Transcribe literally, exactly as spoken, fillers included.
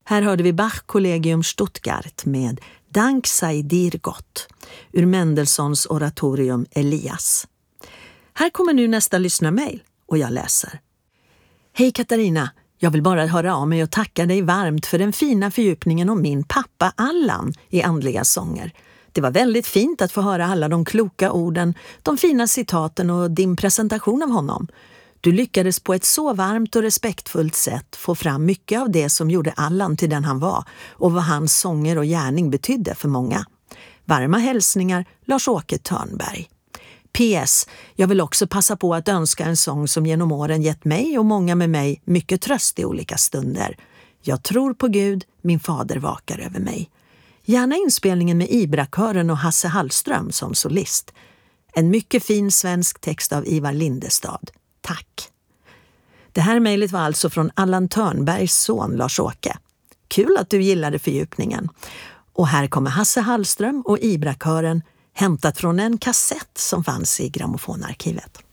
Här hörde vi Bach-kollegium Stuttgart med Dank sei dir Gott ur Mendelssohns oratorium Elias. Här kommer nu nästa lyssnarmail och jag läser. Hej Katarina, jag vill bara höra av mig och tacka dig varmt för den fina fördjupningen om min pappa Allan i andliga sånger. Det var väldigt fint att få höra alla de kloka orden, de fina citaten och din presentation av honom. Du lyckades på ett så varmt och respektfullt sätt få fram mycket av det som gjorde Allan till den han var och vad hans sånger och gärning betydde för många. Varma hälsningar, Lars-Åke Törnberg. P S. Jag vill också passa på att önska en sång som genom åren gett mig och många med mig mycket tröst i olika stunder. Jag tror på Gud, min fader vakar över mig. Gärna inspelningen med Ibra-kören och Hasse Hallström som solist. En mycket fin svensk text av Ivar Lindestad. Tack. Det här mejlet var alltså från Allan Törnbergs son Lars-Åke. Kul att du gillade fördjupningen. Och här kommer Hasse Hallström och Ibra-kören hämtat från en kassett som fanns i grammofonarkivet.